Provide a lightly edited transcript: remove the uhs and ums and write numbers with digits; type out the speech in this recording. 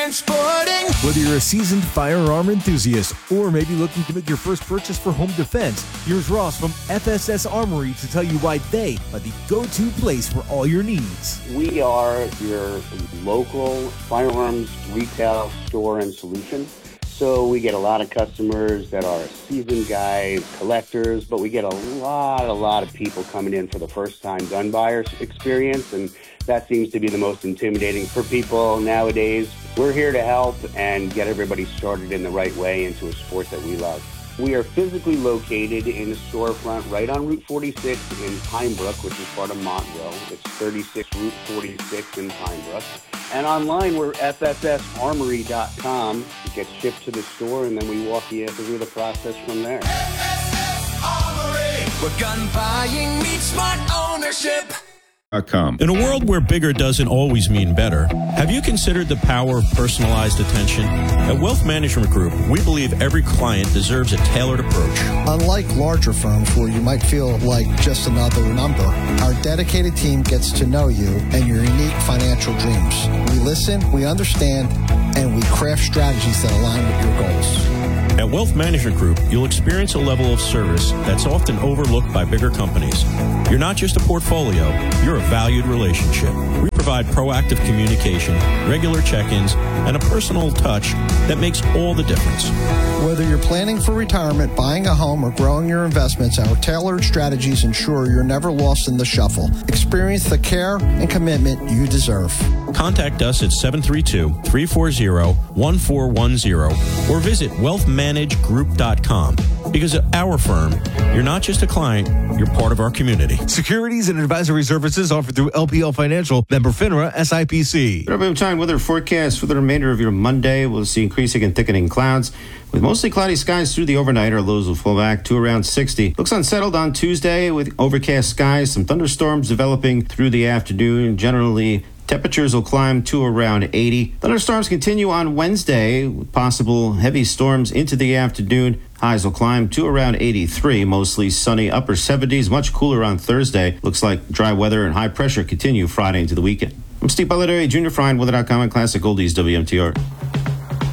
Transporting. Whether you're a seasoned firearm enthusiast or maybe looking to make your first purchase for home defense, here's Ross from FSS Armory to tell you why they are the go-to place for all your needs. We are your local firearms retail store and solution. So we get a lot of customers that are seasoned guys, collectors, but we get a lot of people coming in for the first time gun buyers experience, and that seems to be the most intimidating for people nowadays. We're here to help and get everybody started in the right way into a sport that we love. We are physically located in a storefront right on Route 46 in Pine Brook, which is part of Montville. It's 36 Route 46 in Pine Brook. And online, we're fssarmory.com. It gets shipped to the store, and then we walk you through the process from there. FSS Armory, where gun buying meets smart ownership. In a world where bigger doesn't always mean better, have you considered the power of personalized attention? At Wealth Management Group, we believe every client deserves a tailored approach. Unlike larger firms where you might feel like just another number, our dedicated team gets to know you and your unique financial dreams. We listen, we understand, and we craft strategies that align with your goals. At Wealth Management Group, you'll experience a level of service that's often overlooked by bigger companies. You're not just a portfolio, you're a valued relationship. We provide proactive communication, regular check-ins, and a personal touch that makes all the difference. Whether you're planning for retirement, buying a home, or growing your investments, our tailored strategies ensure you're never lost in the shuffle. Experience the care and commitment you deserve. Contact us at 732-340-1410 or visit wealthmanagegroup.com. Because at our firm, you're not just a client, you're part of our community. Securities and advisory services offered through LPL Financial, member FINRA, SIPC. Time weather forecast for the remainder of your Monday. We'll see increasing and thickening clouds with mostly cloudy skies through the overnight. Our lows will fall back to around 60. Looks unsettled on Tuesday with overcast skies, some thunderstorms developing through the afternoon. Generally, temperatures will climb to around 80. Thunderstorms continue on Wednesday with possible heavy storms into the afternoon. Highs will climb to around 83, mostly sunny upper 70s, much cooler on Thursday. Looks like dry weather and high pressure continue Friday into the weekend. I'm Steve Belladaire, Junior Fry, Weather.com and Classic Oldies WMTR.